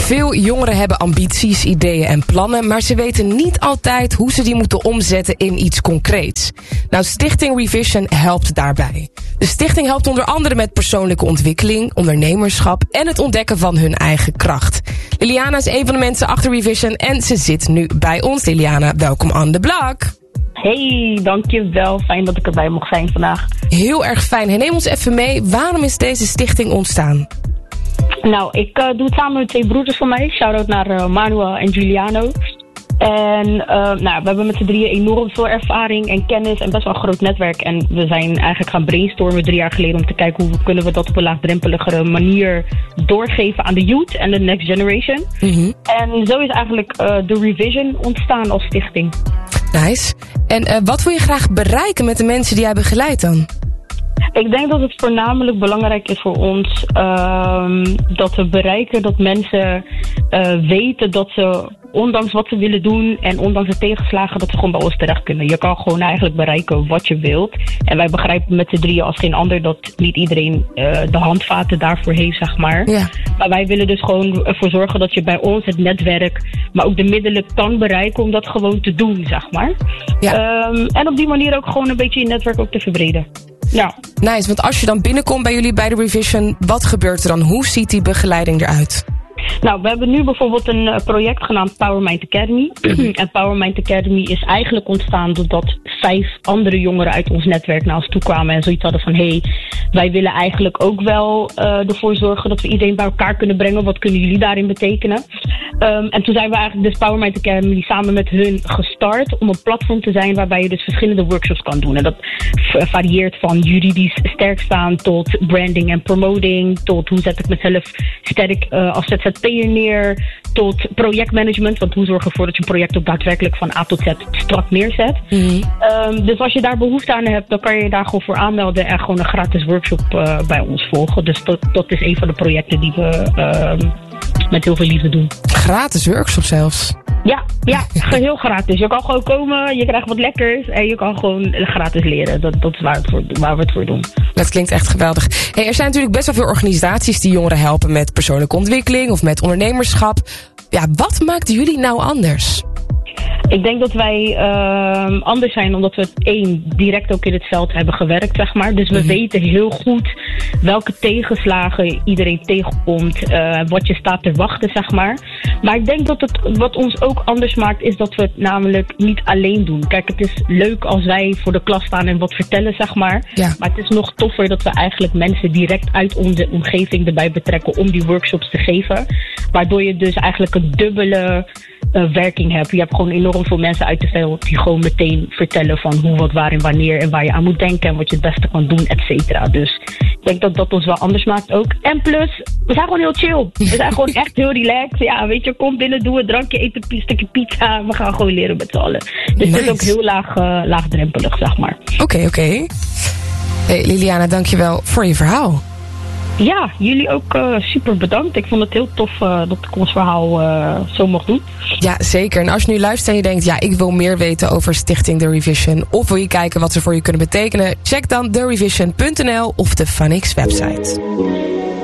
Veel jongeren hebben ambities, ideeën en plannen, maar ze weten niet altijd hoe ze die moeten omzetten in iets concreets. Nou, Stichting Revision helpt daarbij. De stichting helpt onder andere met persoonlijke ontwikkeling, ondernemerschap en het ontdekken van hun eigen kracht. Liliana is een van de mensen achter Revision en ze zit nu bij ons. Liliana, welkom on the block. Hey, dankjewel. Fijn dat ik erbij mocht zijn vandaag. Heel erg fijn. Hey, neem ons even mee. Waarom is deze stichting ontstaan? Nou, ik doe het samen met 2 broeders van mij. Shout-out naar Manuel en Giuliano. En we hebben met z'n drieën enorm veel ervaring en kennis en best wel een groot netwerk. En we zijn eigenlijk gaan brainstormen 3 jaar geleden om te kijken hoe kunnen we dat op een laagdrempeligere manier doorgeven aan de youth en de next generation. Mm-hmm. En zo is eigenlijk de Revision ontstaan als stichting. Nice. En wat wil je graag bereiken met de mensen die jij begeleidt dan? Ik denk dat het voornamelijk belangrijk is voor ons dat we bereiken dat mensen weten dat ze, ondanks wat ze willen doen en ondanks de tegenslagen, dat ze gewoon bij ons terecht kunnen. Je kan gewoon eigenlijk bereiken wat je wilt. En wij begrijpen met z'n drieën als geen ander dat niet iedereen de handvaten daarvoor heeft, zeg maar. Ja. Maar wij willen dus gewoon ervoor zorgen dat je bij ons het netwerk, maar ook de middelen kan bereiken om dat gewoon te doen, zeg maar. Ja. En op die manier ook gewoon een beetje je netwerk ook te verbreden. Ja. Nice, want als je dan binnenkomt bij jullie bij de Revision, wat gebeurt er dan? Hoe ziet die begeleiding eruit? Nou, we hebben nu bijvoorbeeld een project genaamd Power Mind Academy. En Power Mind Academy is eigenlijk ontstaan doordat 5 andere jongeren uit ons netwerk naar ons toe kwamen en zoiets hadden van hey, wij willen eigenlijk ook wel ervoor zorgen dat we iedereen bij elkaar kunnen brengen. Wat kunnen jullie daarin betekenen? En toen zijn we eigenlijk dus Power Mind Academy samen met hun gestart om een platform te zijn waarbij je dus verschillende workshops kan doen. En dat varieert van juridisch sterk staan tot branding en promoting, tot hoe zet ik mezelf sterk als ZZP'er neer, tot projectmanagement. Want hoe zorg je ervoor dat je een project ook daadwerkelijk van A tot Z strak neerzet. Mm-hmm. Dus als je daar behoefte aan hebt, dan kan je daar gewoon voor aanmelden en gewoon een gratis workshop bij ons volgen. Dus dat is een van de projecten die we met heel veel liefde doen. Gratis workshop zelfs? Ja, geheel gratis. Je kan gewoon komen, je krijgt wat lekkers en je kan gewoon gratis leren. Dat is waar we het voor doen. Dat klinkt echt geweldig. Hey, er zijn natuurlijk best wel veel organisaties die jongeren helpen met persoonlijke ontwikkeling of met ondernemerschap. Ja, wat maakt jullie nou anders? Ik denk dat wij anders zijn omdat we direct ook in het veld hebben gewerkt, zeg maar. Dus we weten heel goed welke tegenslagen iedereen tegenkomt, wat je staat te wachten, zeg maar. Maar ik denk dat wat ons ook anders maakt is dat we het namelijk niet alleen doen. Kijk, het is leuk als wij voor de klas staan en wat vertellen, zeg maar. Ja. Maar het is nog toffer dat we eigenlijk mensen direct uit onze omgeving erbij betrekken om die workshops te geven. Waardoor je dus eigenlijk een dubbele werking hebt. Je hebt gewoon enorm veel mensen uit de veld die gewoon meteen vertellen van hoe, wat, waar en wanneer en waar je aan moet denken en wat je het beste kan doen, et cetera. Dus ik denk dat dat ons wel anders maakt ook. En plus, we zijn gewoon heel chill. We zijn gewoon echt heel relaxed. Ja, weet je, kom binnen, doe een drankje, eet een stukje pizza. We gaan gewoon leren met z'n allen. Dus nice. Het is ook heel laagdrempelig, zeg maar. Oké. Hey, Liliana, dankjewel voor je verhaal. Ja, jullie ook super bedankt. Ik vond het heel tof dat ik ons verhaal zo mocht doen. Ja, zeker. En als je nu luistert en je denkt, ja, ik wil meer weten over Stichting The Revision, of wil je kijken wat ze voor je kunnen betekenen, check dan therevision.nl of de Funix website.